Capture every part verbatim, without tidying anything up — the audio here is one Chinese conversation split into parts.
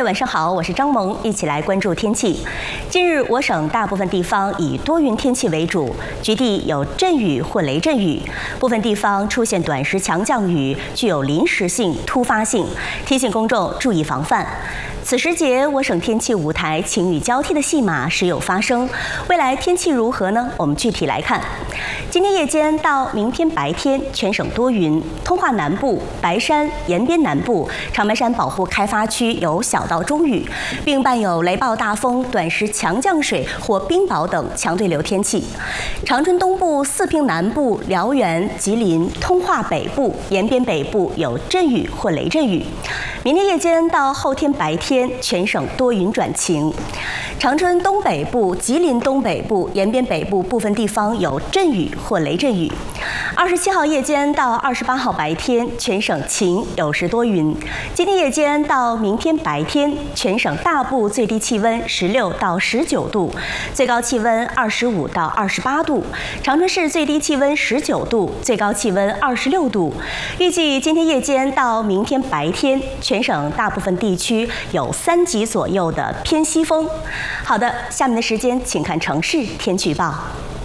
晚上好，我是张萌，一起来关注天气。近日，我省大部分地方以多云天气为主，局地有阵雨或雷阵雨，部分地方出现短时强降雨，具有临时性、突发性，提醒公众注意防范。此时节，我省天气舞台晴雨交替的戏码时有发生。未来天气如何呢？我们具体来看。今天夜间到明天白天，全省多云，通化南部、白山、延边南部、长白山保护开发区有小到中雨，并伴有雷暴大风、短时强降水或冰雹等强对流天气。长春东部、四平南部、辽源、吉林、通化北部、延边北部有阵雨或雷阵雨。明天夜间到后天白天，全省多云转晴。长春东北部、吉林东北部、延边北部部分地方有阵雨或雷阵雨。二十七号夜间到二十八号白天，全省晴，有时多云。今天夜间到明天白天，全省大部最低气温十六到十九度，最高气温二十五到二十八度。长春市最低气温十九度，最高气温二十六度。预计今天夜间到明天白天，全省大部分地区有三级左右的偏西风。好的，下面的时间请看城市天气预报。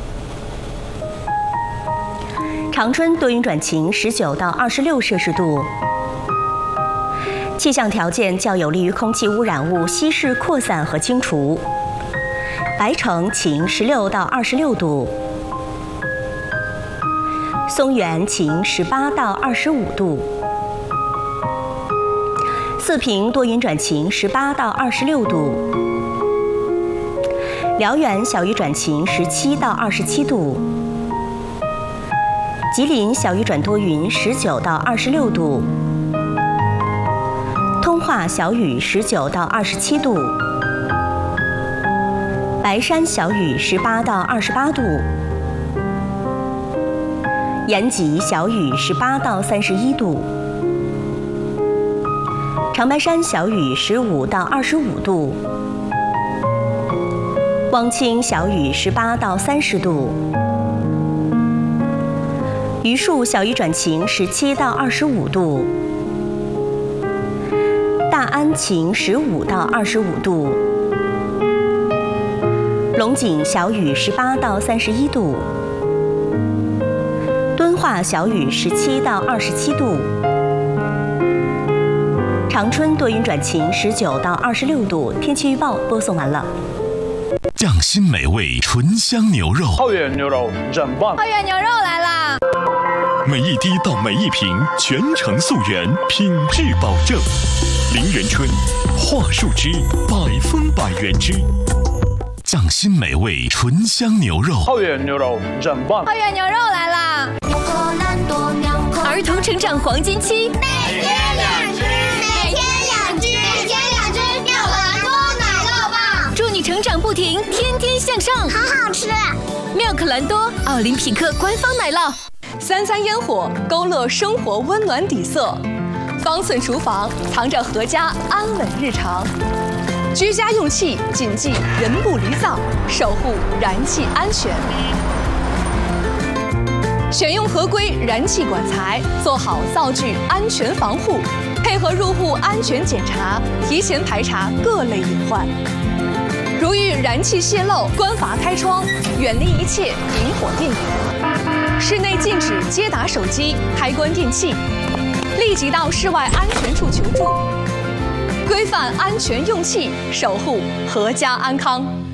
长春多云转晴，十九到二十六摄氏度。气象条件较有利于空气污染物稀释扩散和清除。白城晴，十六到二十六度。松原晴，十八到二十五度。四平多云转晴，十八到二十六度。辽源小雨转晴，十七到二十七度。吉林小雨转多云，十九到二十六度。通化小雨，十九到二十七度。白山小雨，十八到二十八度。延吉小雨，十八到三十一度。长白山小雨，十五到二十五度。汪清小雨，十八到三十度。榆树小雨转晴，十七到二十五度。大安晴，十五到二十五度。龙井小雨，十八到三十一度。敦化小雨，十七到二十七度。长春多云转晴，十九到二十六度。天气预报播送完了。 匠心美味醇香牛肉， 浩远牛肉真棒！ 浩远牛肉来啦！ 每一滴到每一瓶，全程溯源，品质保证。林源春桦树汁，百分百原汁。匠心美味醇香牛肉， 浩远牛肉真棒！ 浩远牛肉来啦！ 儿童成长黄金期， 每天两只，每天两只，每天两只妙可蓝多奶酪棒， 祝你成长不停，天天向上， 好好吃。 妙可蓝多奥林匹克官方奶酪。 三三烟火勾勒生活温暖底色，方寸厨房藏着阖家安稳日常。居家用气谨记人不离灶，守护燃气安全。选用合规燃气管材，做好灶具安全防护，配合入户安全检查，提前排查各类隐患。如遇燃气泄漏，关阀开窗，远离一切引火电源。室内禁止接打手机、开关电器，立即到室外安全处求助。规范安全用气，守护阖家安康。